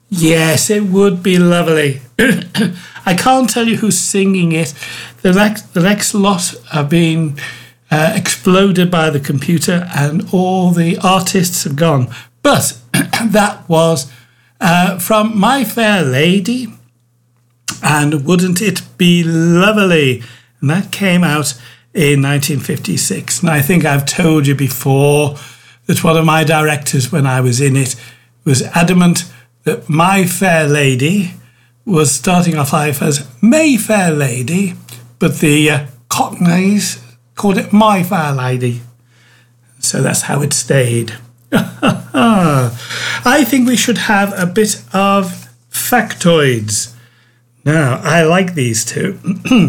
Yes, it would be lovely. I can't tell you who's singing it. The next lot are being exploded by the computer and all the artists have gone. But that was from My Fair Lady and Wouldn't It Be Lovely? And that came out in 1956. And I think I've told you before that one of my directors when I was in it was adamant that My Fair Lady was starting off life as Mayfair Lady, but the Cockneys called it My Fair Lady. So that's how it stayed. I think we should have a bit of factoids. Now, I like these two.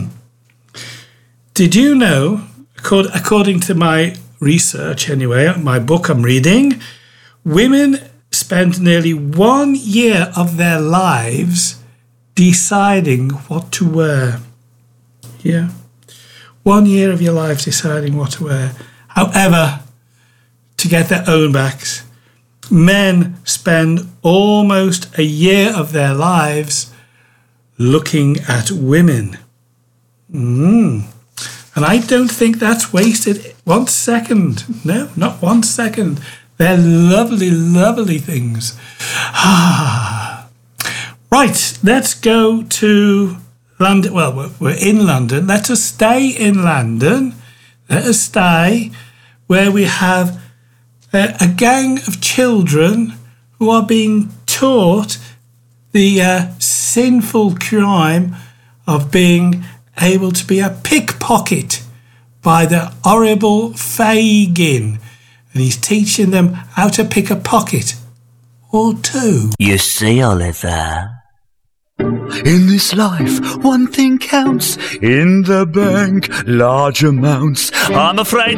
Did you know, according to my research anyway, my book I'm reading, women spend nearly 1 year of their lives deciding what to wear. Yeah. 1 year of your life deciding what to wear. However, to get their own backs, men spend almost a year of their lives looking at women. And I don't think that's wasted 1 second. No, not 1 second. They're lovely, lovely things. Right, let's go to London. Well, we're in London. Let us stay in London. Let us stay where we have a gang of children who are being taught the sinful crime of being able to be a pickpocket by the horrible Fagin. And he's teaching them how to pick a pocket or two. You see, Oliver, in this life, one thing counts. In the bank, large amounts. I'm afraid